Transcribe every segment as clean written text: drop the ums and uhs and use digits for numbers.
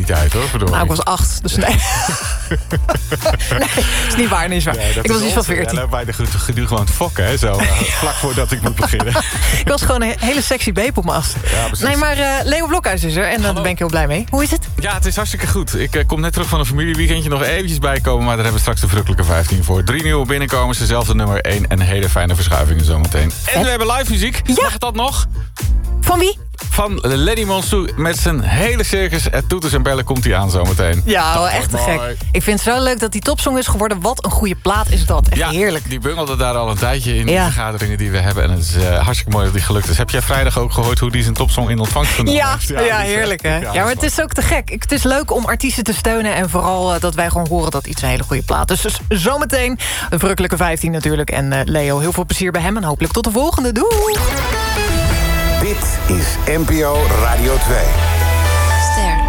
tijd, hoor. Verdorie. Nou, ik was 8, dus nee. Nee, is niet waar, niet waar. Ja, ik was iets van 14. Ja, bij de geduur gewoon te fokken, hè, zo. Vlak voordat ik moet beginnen. Ik was gewoon een hele sexy babe op mijn ast. Ja, precies. Nee, maar Leo Blokhuis is er en daar ben ik heel blij mee. Hoe is het? Ja, het is hartstikke goed. Ik kom net terug van een familieweekendje, nog eventjes bijkomen, maar daar hebben we straks de verrukkelijke 15 voor. 3 nieuwe binnenkomers, dezelfde nummer 1 en hele fijne verschuivingen zometeen. En we hebben live muziek. Ja. Mag het dat nog? Van wie? Van Lenny Monsoon met zijn hele circus. En toeters en bellen komt hij aan zometeen. Ja, wel echt te gek. Ik vind het zo leuk dat die topsong is geworden. Wat een goede plaat is dat. Echt heerlijk. Die bungelde daar al een tijdje in de vergaderingen die we hebben. En het is hartstikke mooi dat die gelukt is. Heb jij vrijdag ook gehoord hoe die zijn topsong in ontvangst genomen heeft? Ja, heerlijk hè. Ja, maar het is ook te gek. Het is leuk om artiesten te steunen. En vooral dat wij gewoon horen dat iets een hele goede plaat is. Dus zometeen de verrukkelijke 15 natuurlijk. En Leo, heel veel plezier bij hem. En hopelijk tot de volgende. Doei! Dit is NPO Radio 2. Ster.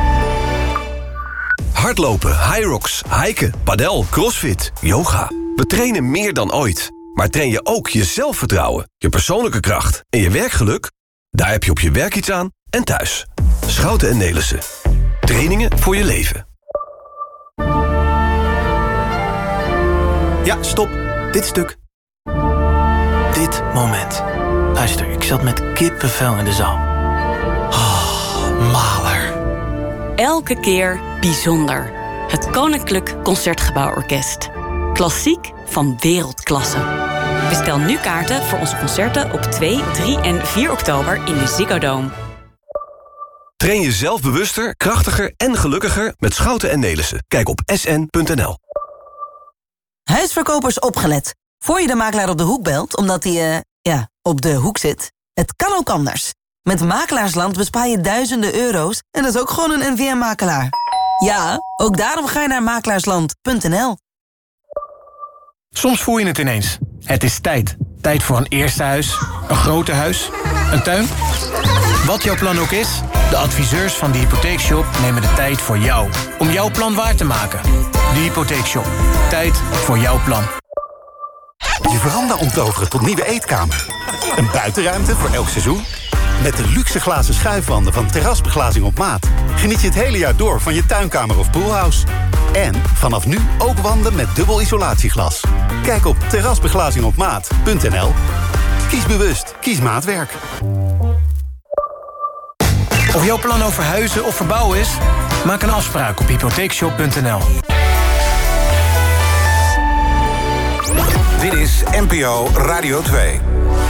Hardlopen, Hyrox, hiken, padel, crossfit, yoga. We trainen meer dan ooit. Maar train je ook je zelfvertrouwen, je persoonlijke kracht en je werkgeluk? Daar heb je op je werk iets aan en thuis. Schouten en Nelissen. Trainingen voor je leven. Ja, stop. Dit stuk. Dit moment. Luister, ik zat met kippenvel in de zaal. Oh, maler. Elke keer bijzonder. Het Koninklijk Concertgebouworkest. Klassiek van wereldklasse. Bestel nu kaarten voor onze concerten op 2, 3 en 4 oktober in de Ziggo Dome. Train je zelf bewuster, krachtiger en gelukkiger met Schouten en Nelissen. Kijk op sn.nl. Huisverkopers opgelet. Voor je de makelaar op de hoek belt, omdat hij op de hoek zit. Het kan ook anders. Met Makelaarsland bespaar je duizenden euro's en dat is ook gewoon een NVM-makelaar. Ja, ook daarom ga je naar makelaarsland.nl. Soms voel je het ineens. Het is tijd. Tijd voor een eerste huis, een groter huis, een tuin. Wat jouw plan ook is, de adviseurs van de Hypotheekshop nemen de tijd voor jou. Om jouw plan waar te maken. De Hypotheekshop. Tijd voor jouw plan. Je veranda omtoveren tot nieuwe eetkamer. Een buitenruimte voor elk seizoen. Met de luxe glazen schuifwanden van Terrasbeglazing op maat. Geniet je het hele jaar door van je tuinkamer of poolhouse. En vanaf nu ook wanden met dubbel isolatieglas. Kijk op terrasbeglazingopmaat.nl. Kies bewust, kies maatwerk. Of jouw plan over huizen of verbouwen is? Maak een afspraak op hypotheekshop.nl. Dit is NPO Radio 2.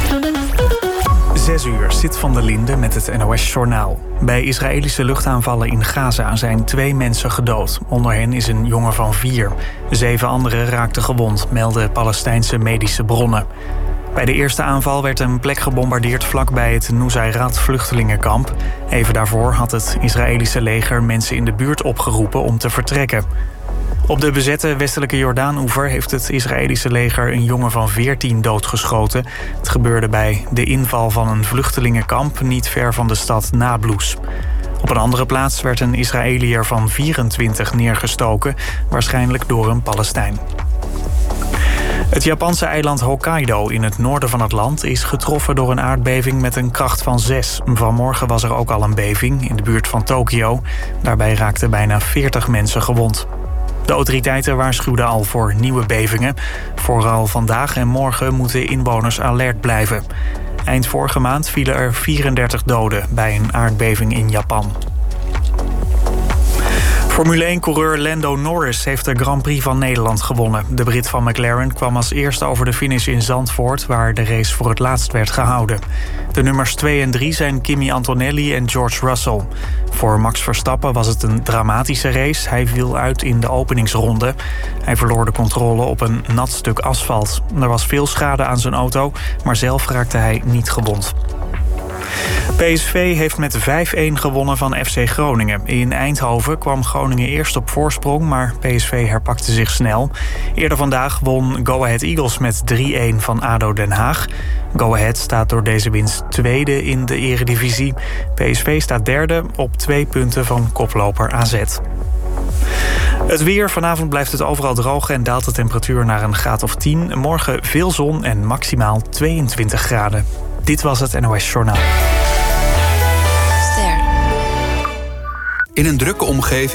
6 uur, Zit van der Linde met het NOS-journaal. Bij Israëlische luchtaanvallen in Gaza zijn 2 mensen gedood. Onder hen is een jongen van 4. 7 anderen raakten gewond, melden Palestijnse medische bronnen. Bij de eerste aanval werd een plek gebombardeerd vlakbij het Nusayrat vluchtelingenkamp. Even daarvoor had het Israëlische leger mensen in de buurt opgeroepen om te vertrekken. Op de bezette westelijke Jordaan-oever heeft het Israëlische leger een jongen van 14 doodgeschoten. Het gebeurde bij de inval van een vluchtelingenkamp niet ver van de stad Nablus. Op een andere plaats werd een Israëliër van 24 neergestoken, waarschijnlijk door een Palestijn. Het Japanse eiland Hokkaido in het noorden van het land is getroffen door een aardbeving met een kracht van 6. Vanmorgen was er ook al een beving in de buurt van Tokio. Daarbij raakten bijna 40 mensen gewond. De autoriteiten waarschuwden al voor nieuwe bevingen. Vooral vandaag en morgen moeten inwoners alert blijven. Eind vorige maand vielen er 34 doden bij een aardbeving in Japan. Formule 1-coureur Lando Norris heeft de Grand Prix van Nederland gewonnen. De Brit van McLaren kwam als eerste over de finish in Zandvoort, waar de race voor het laatst werd gehouden. De nummers 2 en 3 zijn Kimi Antonelli en George Russell. Voor Max Verstappen was het een dramatische race. Hij viel uit in de openingsronde. Hij verloor de controle op een nat stuk asfalt. Er was veel schade aan zijn auto, maar zelf raakte hij niet gewond. PSV heeft met 5-1 gewonnen van FC Groningen. In Eindhoven kwam Groningen eerst op voorsprong, maar PSV herpakte zich snel. Eerder vandaag won Go Ahead Eagles met 3-1 van ADO Den Haag. Go Ahead staat door deze winst tweede in de eredivisie. PSV staat derde op 2 punten van koploper AZ. Het weer. Vanavond blijft het overal droog en daalt de temperatuur naar een graad of 10. Morgen veel zon en maximaal 22 graden. Dit was het NOS Journaal. Ster. In een drukke omgeving